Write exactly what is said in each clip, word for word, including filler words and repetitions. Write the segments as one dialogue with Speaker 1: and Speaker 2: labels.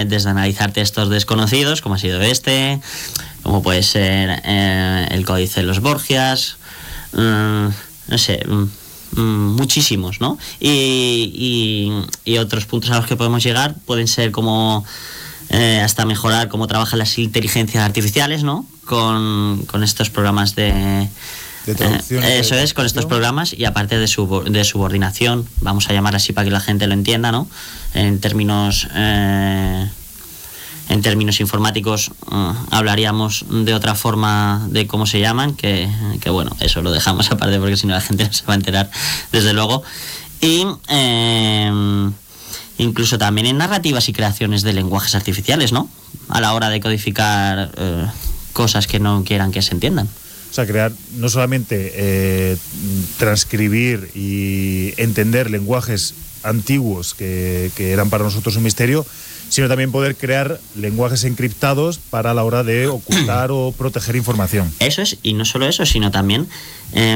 Speaker 1: desde analizar textos desconocidos, como ha sido este, como puede ser eh, el Códice de los Borgias, eh, no sé, muchísimos, ¿no? Y, y, y otros puntos a los que podemos llegar pueden ser como eh, hasta mejorar cómo trabajan las inteligencias artificiales, ¿no? Con, con estos programas de...
Speaker 2: de traducción.
Speaker 1: Eh, eso
Speaker 2: de
Speaker 1: es, con estos programas, y aparte de, sub, de subordinación, vamos a llamar así para que la gente lo entienda, ¿no? En términos... Eh, En términos informáticos uh, hablaríamos de otra forma de cómo se llaman, que, que bueno, eso lo dejamos aparte porque si no la gente no se va a enterar, desde luego. Y eh, incluso también en narrativas y creaciones de lenguajes artificiales, ¿no? A la hora de codificar eh, cosas que no quieran que se entiendan.
Speaker 2: O sea, crear, no solamente eh, transcribir y entender lenguajes antiguos que, que eran para nosotros un misterio, sino también poder crear lenguajes encriptados para la hora de ocultar o proteger información.
Speaker 1: Eso es, y no solo eso, sino también eh,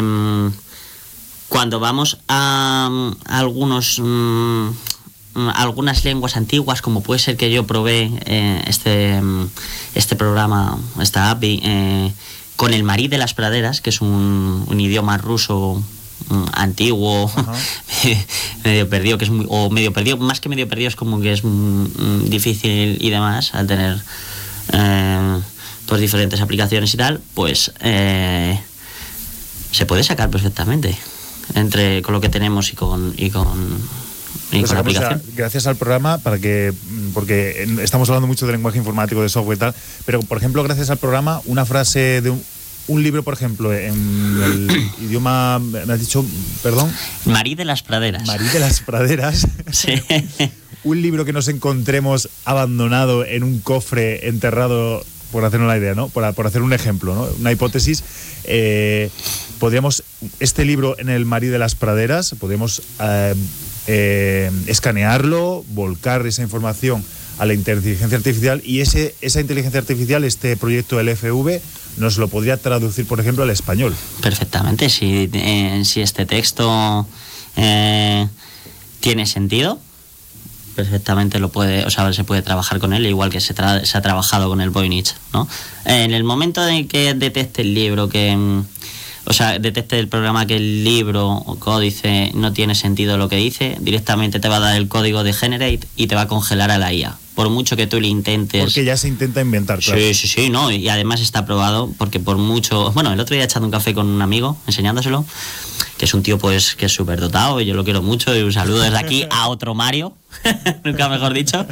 Speaker 1: cuando vamos a, a algunos mm, algunas lenguas antiguas, como puede ser que yo probé eh, este este programa, esta A P I, eh, con el marí de las praderas, que es un, un idioma ruso antiguo, medio perdido, que es muy, o medio perdido, más que medio perdido, es como que es mm, difícil y demás, al tener eh, pues diferentes aplicaciones y tal, pues eh, se puede sacar perfectamente entre con lo que tenemos y con y con, y
Speaker 2: pues
Speaker 1: con la aplicación.
Speaker 2: A, gracias al programa, para que porque estamos hablando mucho de lenguaje informático, de software y tal, pero por ejemplo, gracias al programa, una frase de un Un libro, por ejemplo, en el idioma, me has dicho, perdón.
Speaker 1: Marí de las praderas.
Speaker 2: Marí de las praderas.
Speaker 1: Sí.
Speaker 2: Un libro que nos encontremos abandonado en un cofre enterrado, por hacernos la idea, ¿no? Por, por hacer un ejemplo, ¿no? Una hipótesis. Eh, podríamos, este libro en el Marí de las praderas, podríamos eh, eh, escanearlo, volcar esa información a la inteligencia artificial, y ese esa inteligencia artificial, este proyecto L F V, nos lo podría traducir, por ejemplo, al español.
Speaker 1: Perfectamente. Si, eh, si este texto eh, tiene sentido, perfectamente lo puede, o sea, se puede trabajar con él, igual que se, tra- se ha trabajado con el Voynich, ¿no? En el momento de que detecte el libro que... O sea, detecte el programa que el libro o códice no tiene sentido lo que dice, directamente te va a dar el código de generate y te va a congelar a la I A. Por mucho que tú le intentes...
Speaker 2: Porque ya se intenta inventar, claro.
Speaker 1: Sí, sí, sí, no, y además está probado, porque por mucho... Bueno, el otro día echando un café con un amigo, enseñándoselo, que es un tío pues que es súper dotado, y yo lo quiero mucho, y un saludo desde aquí a otro Mario, nunca mejor dicho.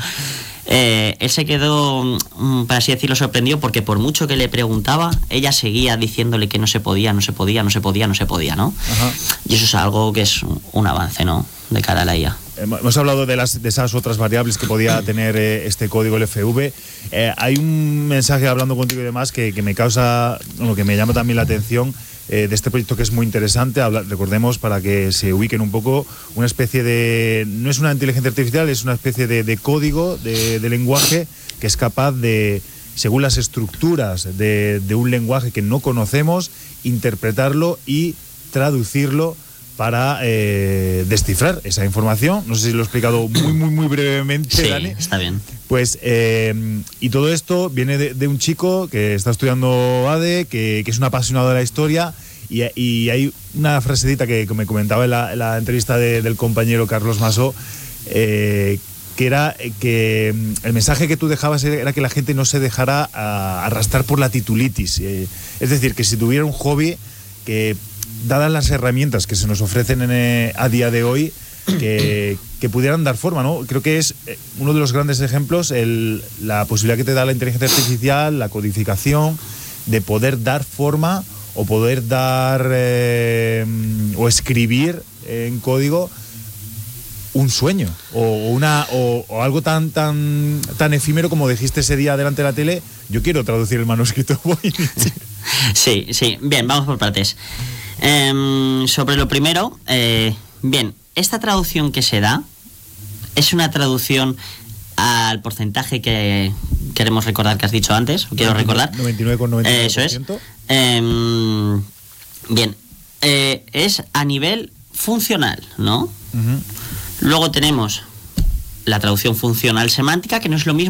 Speaker 1: Eh, él se quedó, para así decirlo, sorprendido, porque por mucho que le preguntaba, ella seguía diciéndole que no se podía, no se podía, no se podía, no se podía, ¿no? Ajá. Y eso es algo que es un avance, ¿no?, de cara a la I A.
Speaker 2: Hemos hablado de, las, de esas otras variables que podía tener eh, este código L F V. Eh, hay un mensaje hablando contigo y demás que, que me causa, bueno, que me llama también la atención, eh, de este proyecto, que es muy interesante. Habla, recordemos, para que se ubiquen un poco, una especie de... No es una inteligencia artificial, es una especie de, de código, de, de lenguaje, que es capaz de, según las estructuras de, de un lenguaje que no conocemos, interpretarlo y traducirlo para eh, descifrar esa información. No sé si lo he explicado muy, muy, muy brevemente,
Speaker 1: sí,
Speaker 2: Dani.
Speaker 1: Está bien.
Speaker 2: Pues, eh, y todo esto viene de, de un chico que está estudiando A D E, que, que es un apasionado de la historia, y, y hay una frasecita que, que me comentaba en la, en la entrevista de, del compañero Carlos Masó, eh, que era que el mensaje que tú dejabas era que la gente no se dejara a, arrastrar por la titulitis. Eh, es decir, que si tuviera un hobby, que dadas las herramientas que se nos ofrecen en, eh, a día de hoy, que, que pudieran dar forma, ¿no? Creo que es uno de los grandes ejemplos, el, la posibilidad que te da la inteligencia artificial, la codificación, de poder dar forma o poder dar eh, o escribir en código un sueño o una o, o algo tan tan tan efímero como dijiste ese día delante de la tele. Yo quiero traducir el manuscrito.
Speaker 1: Sí, sí. Bien, vamos por partes. Eh, sobre lo primero, eh, bien, esta traducción que se da es una traducción al porcentaje que queremos recordar que has dicho antes, quiero recordar.
Speaker 2: noventa y nueve coma noventa y nueve por
Speaker 1: Eso
Speaker 2: ciento.
Speaker 1: es. Eh, bien, eh, es a nivel funcional, ¿no? Uh-huh. Luego tenemos la traducción funcional semántica, que no es lo mismo